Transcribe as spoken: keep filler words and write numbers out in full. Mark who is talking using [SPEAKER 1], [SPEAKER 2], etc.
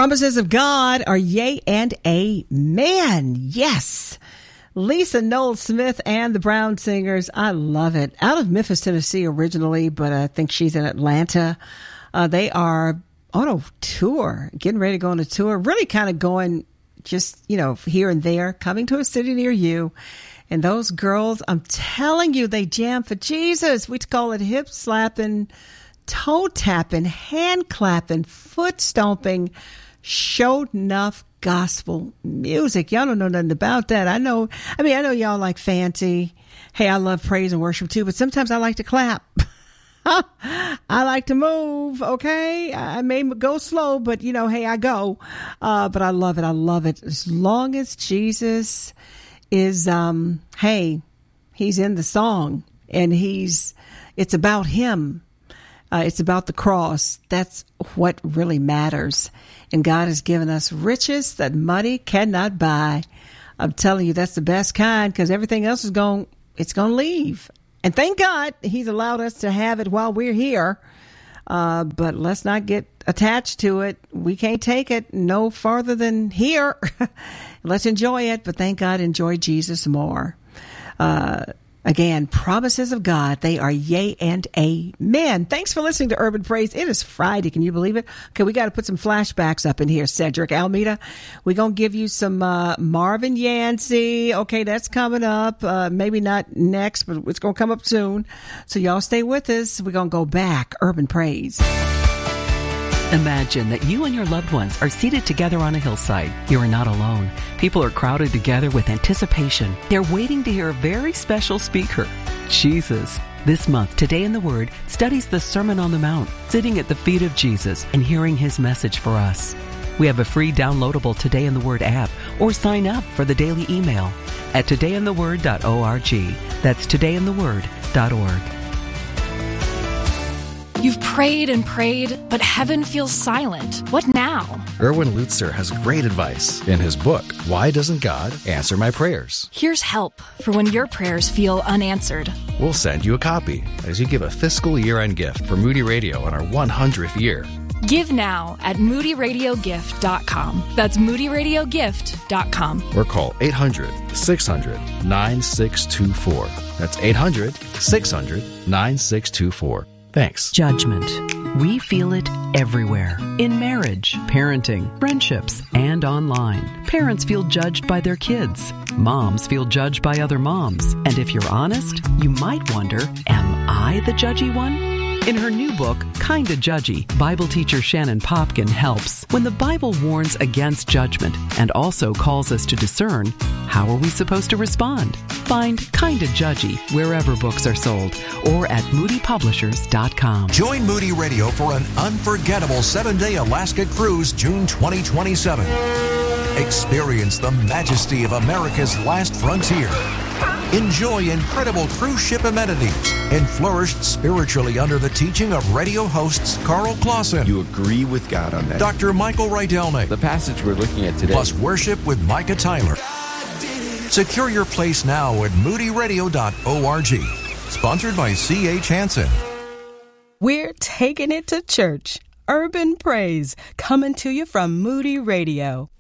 [SPEAKER 1] promises of God are yea and amen. Yes. Lisa Noel Smith and the Brown Singers. I love it. Out of Memphis, Tennessee originally, but I think she's in Atlanta. Uh, they are on a tour, getting ready to go on a tour, really kind of going just, you know, here and there, coming to a city near you. And those girls, I'm telling you, they jam for Jesus. We call it hip slapping, toe tapping, hand clapping, foot stomping, show enough gospel music. Y'all don't know nothing about that. I know, I mean, I know y'all like fancy. Hey, I love praise and worship too, but sometimes I like to clap. I like to move, okay? I may go slow, but, you know, hey, I go. Uh, but I love it. I love it. As long as Jesus is, um, hey, he's in the song and he's, it's about him. Uh, it's about the cross. That's what really matters. And God has given us riches that money cannot buy. I'm telling you, that's the best kind, because everything else is going, it's going to leave. And thank God he's allowed us to have it while we're here. Uh, but let's not get attached to it. We can't take it no farther than here. Let's enjoy it. But thank God, enjoy Jesus more. Uh, Again, promises of God, they are yea and amen. Thanks for listening to Urban Praise. It is Friday. Can you believe it? Okay, we got to put some flashbacks up in here, Cedric Almeida. We're going to give you some uh, Marvin Yancey. Okay, that's coming up. Uh, maybe not next, but it's going to come up soon. So y'all stay with us. We're going to go back. Urban Praise.
[SPEAKER 2] Imagine that you and your loved ones are seated together on a hillside. You are not alone. People are crowded together with anticipation. They're waiting to hear a very special speaker, Jesus. This month, Today in the Word studies the Sermon on the Mount, sitting at the feet of Jesus and hearing his message for us. We have a free downloadable Today in the Word app, or sign up for the daily email at today in the word dot org. That's today in the word dot org.
[SPEAKER 3] You've prayed and prayed, but heaven feels silent. What now?
[SPEAKER 4] Erwin Lutzer has great advice in his book, Why Doesn't God Answer My Prayers?
[SPEAKER 3] Here's help for when your prayers feel unanswered.
[SPEAKER 4] We'll send you a copy as you give a fiscal year-end gift for Moody Radio on our one hundredth year.
[SPEAKER 3] Give now at moody radio gift dot com. That's moody radio gift dot com.
[SPEAKER 4] Or call eight hundred, six hundred, nine six two four. That's eight hundred, six hundred, nine six two four. Thanks.
[SPEAKER 2] Judgment. We feel it everywhere. In marriage, parenting, friendships, and online. Parents feel judged by their kids. Moms feel judged by other moms. And if you're honest, you might wonder, am I the judgy one? In her new book, Kinda Judgy, Bible teacher Shannon Popkin helps. When the Bible warns against judgment and also calls us to discern, how are we supposed to respond? Find Kinda Judgy wherever books are sold or at moody publishers dot com.
[SPEAKER 5] Join Moody Radio for an unforgettable seven-day Alaska cruise June twenty twenty-seven. Experience the majesty of America's last frontier. Enjoy incredible cruise ship amenities and flourish spiritually under the teaching of radio hosts Carl Clausen.
[SPEAKER 6] You agree with God on that.
[SPEAKER 5] Doctor Michael Rydelnik.
[SPEAKER 6] The passage we're looking at today.
[SPEAKER 5] Plus worship with Micah Tyler. Secure your place now at moody radio dot org. Sponsored by C H Hansen.
[SPEAKER 7] We're taking it to church. Urban Praise, coming to you from Moody Radio.